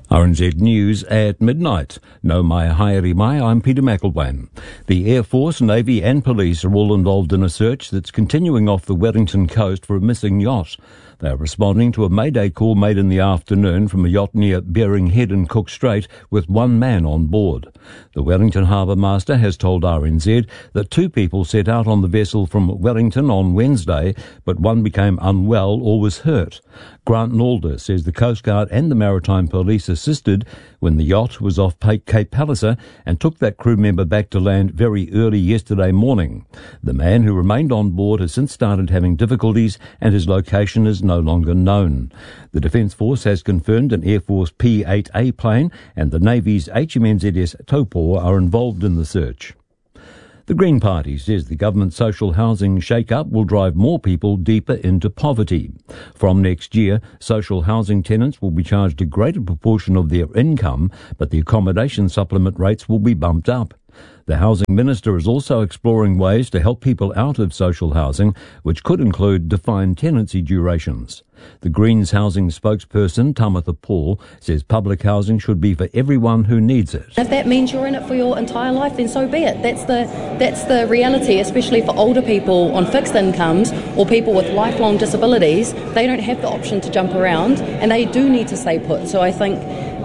RNZ News at midnight. No mai haere mai, I'm Peter McElwain. The Air Force, Navy and Police are all involved in a search that's continuing off the Wellington coast for a missing yacht. They are responding to a mayday call made in the afternoon from a yacht near Bering Head in Cook Strait with one man on board. The Wellington Harbour Master has told RNZ that 2 people set out on the vessel from Wellington on Wednesday, but one became unwell or was hurt. Grant Nalder says the Coast Guard and the Maritime Police assisted when the yacht was off Cape Palliser and took that crew member back to land very early yesterday morning. The man who remained on board has since started having difficulties and his location is no longer known. The Defence Force has confirmed an Air Force P-8A plane and the Navy's HMNZS Taupō are involved in the search. The Green Party says the government's social housing shake-up will drive more people deeper into poverty. From next year, social housing tenants will be charged a greater proportion of their income, but the accommodation supplement rates will be bumped up. The Housing Minister is also exploring ways to help people out of social housing, which could include defined tenancy durations. The Greens housing spokesperson, Tamitha Paul, says public housing should be for everyone who needs it. If that means you're in it for your entire life, then so be it. That's the reality, especially for older people on fixed incomes or people with lifelong disabilities. They don't have the option to jump around and they do need to stay put. So I think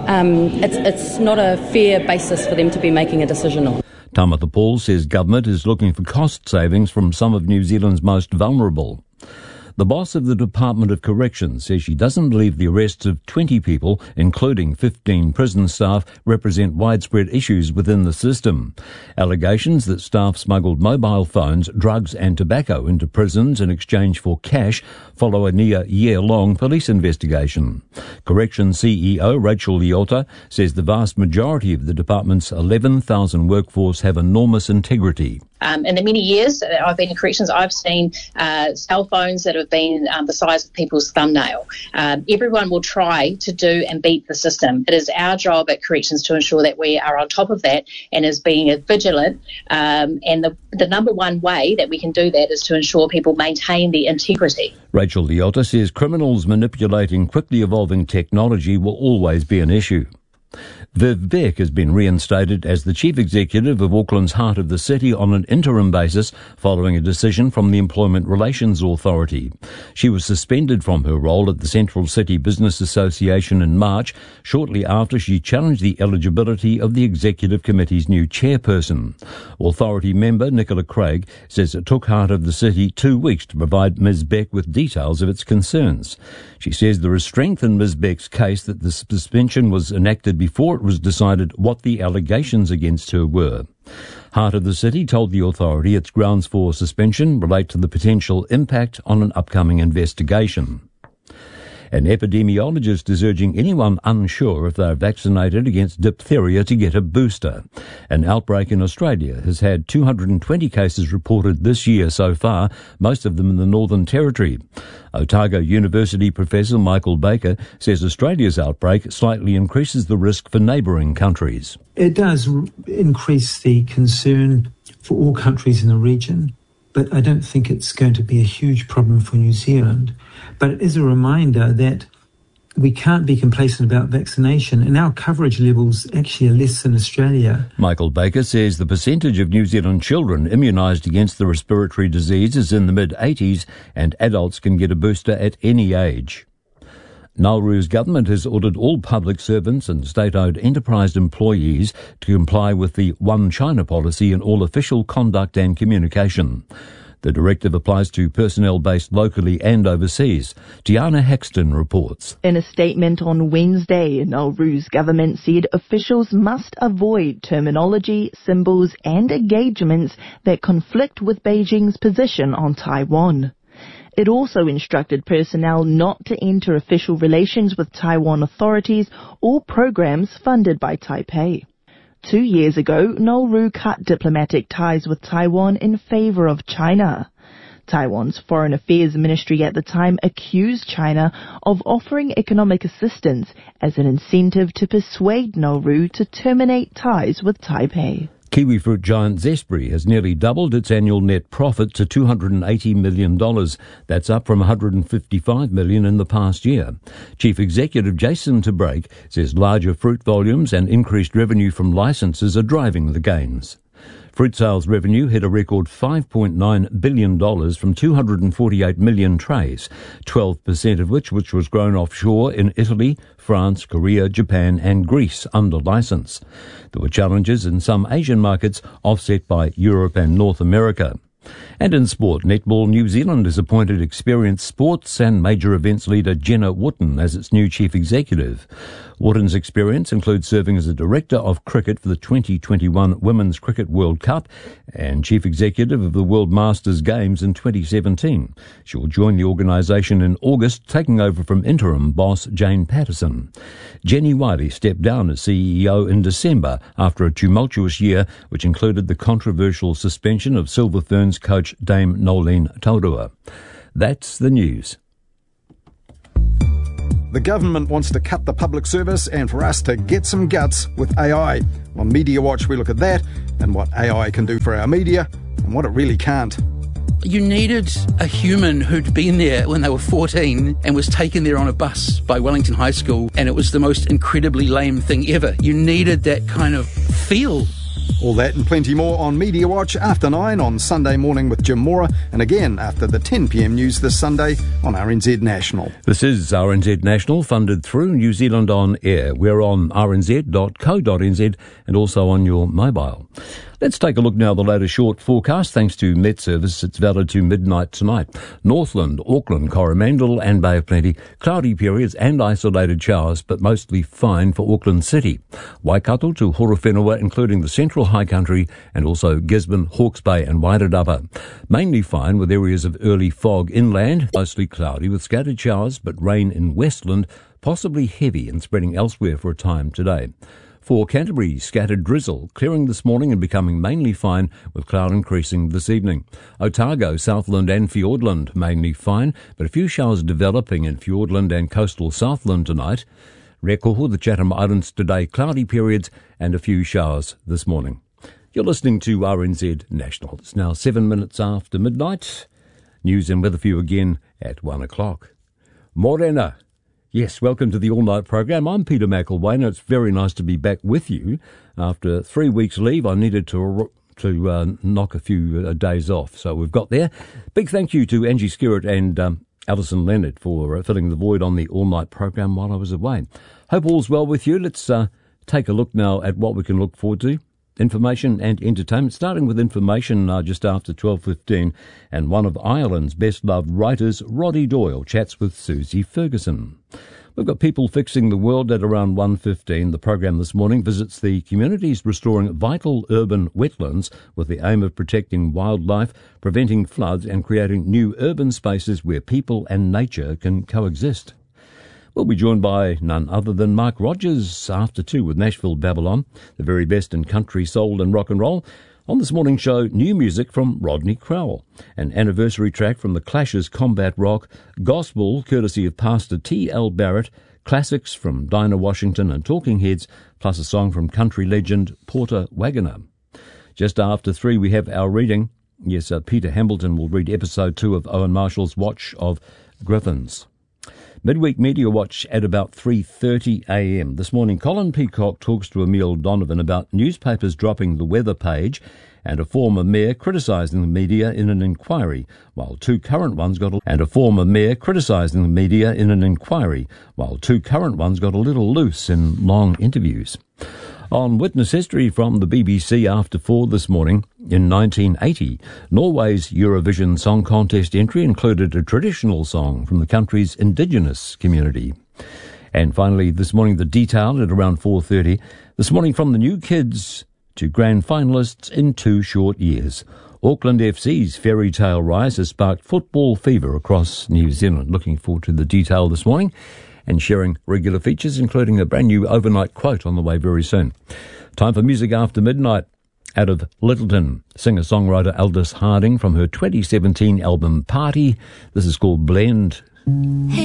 it's not a fair basis for them to be making a decision on. Tamitha Paul says government is looking for cost savings from some of New Zealand's most vulnerable. The boss of the Department of Corrections says she doesn't believe the arrests of 20 people, including 15 prison staff, represent widespread issues within the system. Allegations that staff smuggled mobile phones, drugs and tobacco into prisons in exchange for cash follow a near year-long police investigation. Corrections CEO Rachel Leota says the vast majority of the department's 11,000 workforce have enormous integrity. In the many years that I've been in corrections, I've seen cell phones that have been the size of people's thumbnail. Everyone will try to do and beat the system. It is our job at corrections to ensure that we are on top of that and is being vigilant. And the number one way that we can do that is to ensure people maintain the integrity. Rachel Leota says criminals manipulating quickly evolving technology will always be an issue. Viv Beck has been reinstated as the Chief Executive of Auckland's Heart of the City on an interim basis following a decision from the Employment Relations Authority. She was suspended from her role at the Central City Business Association in March, shortly after she challenged the eligibility of the Executive Committee's new chairperson. Authority member Nicola Craig says it took Heart of the City 2 weeks to provide Ms Beck with details of its concerns. She says there is strength in Ms Beck's case that the suspension was enacted before it was decided what the allegations against her were. Heart of the City told the authority its grounds for suspension relate to the potential impact on an upcoming investigation. An epidemiologist is urging anyone unsure if they are vaccinated against diphtheria to get a booster. An outbreak in Australia has had 220 cases reported this year so far, most of them in the Northern Territory. Otago University Professor Michael Baker says Australia's outbreak slightly increases the risk for neighbouring countries. It does increase the concern for all countries in the region, but I don't think it's going to be a huge problem for New Zealand. But it is a reminder that we can't be complacent about vaccination, and our coverage levels actually are less than Australia. Michael Baker says the percentage of New Zealand children immunised against the respiratory disease is in the mid-80s, and adults can get a booster at any age. Nauru's government has ordered all public servants and state-owned enterprise employees to comply with the One China policy in all official conduct and communication. The directive applies to personnel based locally and overseas. Tiana Hexton reports. In a statement on Wednesday, Nauru's government said officials must avoid terminology, symbols and engagements that conflict with Beijing's position on Taiwan. It also instructed personnel not to enter official relations with Taiwan authorities or programs funded by Taipei. 2 years ago, Nauru cut diplomatic ties with Taiwan in favour of China. Taiwan's Foreign Affairs Ministry at the time accused China of offering economic assistance as an incentive to persuade Nauru to terminate ties with Taipei. Kiwi fruit giant Zespri has nearly doubled its annual net profit to $280 million. That's up from $155 million in the past year. Chief Executive Jason Tebrake says larger fruit volumes and increased revenue from licenses are driving the gains. Fruit sales revenue hit a record $5.9 billion from 248 million trays, 12% of which was grown offshore in Italy, France, Korea, Japan and Greece under license. There were challenges in some Asian markets offset by Europe and North America. And in sport, Netball New Zealand has appointed experienced sports and major events leader Jenna Wootton as its new chief executive. Wootton's experience includes serving as the director of cricket for the 2021 Women's Cricket World Cup and chief executive of the World Masters Games in 2017. She will join the organisation in August, taking over from interim boss Jane Patterson. Jenny Wiley stepped down as CEO in December after a tumultuous year, which included the controversial suspension of Silver Ferns coach Dame Nolene Taurua. That's the news. The government wants to cut the public service and for us to get some guts with AI. On Media Watch, we look at that and what AI can do for our media and what it really can't. You needed a human who'd been there when they were 14 and was taken there on a bus by Wellington High School, and it was the most incredibly lame thing ever. You needed that kind of feel. All that and plenty more on Media Watch after 9 on Sunday morning with Jim Mora, and again after the 10 p.m. news this Sunday on RNZ National. This is RNZ National, funded through New Zealand On Air. We're on rnz.co.nz and also on your mobile. Let's take a look now at the latest short forecast. Thanks to Met Service, it's valid to midnight tonight. Northland, Auckland, Coromandel and Bay of Plenty, cloudy periods and isolated showers, but mostly fine for Auckland City. Waikato to Horowhenua, including the Central High Country and also Gisborne, Hawke's Bay and Wairarapa. Mainly fine with areas of early fog inland, mostly cloudy with scattered showers, but rain in Westland, possibly heavy and spreading elsewhere for a time today. For Canterbury, scattered drizzle, clearing this morning and becoming mainly fine with cloud increasing this evening. Otago, Southland and Fiordland, mainly fine, but a few showers developing in Fiordland and coastal Southland tonight. Rekoho, the Chatham Islands today, cloudy periods and a few showers this morning. You're listening to RNZ National. It's now 7 minutes after midnight. News and weather for you again at 1 o'clock. Morena. Yes, welcome to the all-night program. I'm Peter McElwain. It's very nice to be back with you. After 3 weeks leave, I needed to knock a few days off, so we've got there. Big thank you to Angie Skerritt and Alison Leonard for filling the void on the all-night program while I was away. Hope all's well with you. Let's take a look now at what we can look forward to. Information and entertainment, starting with information just after 12:15, and one of Ireland's best-loved writers, Roddy Doyle, chats with Susie Ferguson. We've got People Fixing the World at around 1:15. The program this morning visits the communities restoring vital urban wetlands with the aim of protecting wildlife, preventing floods and creating new urban spaces where people and nature can coexist. We'll be joined by none other than Mark Rogers after 2 with Nashville Babylon, the very best in country, soul and rock and roll. On this morning's show, new music from Rodney Crowell, an anniversary track from the Clash's Combat Rock, gospel courtesy of Pastor T.L. Barrett, classics from Dinah Washington and Talking Heads, plus a song from country legend Porter Wagoner. Just after 3 we have our reading. Yes, Peter Hambleton will read episode 2 of Owen Marshall's Watch of Griffins. Midweek Media Watch at about 3:30 a.m. This morning, Colin Peacock talks to Emile Donovan about newspapers dropping the weather page and a former mayor criticising the media in an inquiry, while two current ones got a little loose in long interviews. On Witness History from the BBC after 4 this morning, in 1980, Norway's Eurovision Song Contest entry included a traditional song from the country's indigenous community. And finally, this morning, the detail at around 4:30. This morning, from the new kids to grand finalists in 2 short years. Auckland FC's fairy tale rise has sparked football fever across New Zealand. Looking forward to the detail this morning and sharing regular features, including a brand new overnight quote on the way very soon. Time for music after midnight. Out of Littleton, singer-songwriter Aldous Harding from her 2017 album Party. This is called Blend.